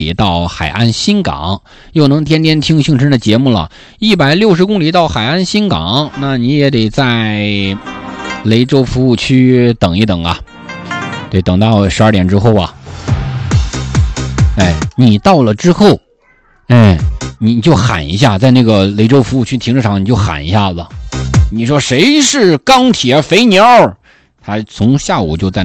到海岸新港，又能天天听星辰的节目了。160公里到海岸新港，那你也得在雷州服务区等一等啊，得等到12点之后啊。你到了之后，你就喊一下，在那个雷州服务区停车场你就喊一下子，你说谁是钢铁肥牛，他从下午就在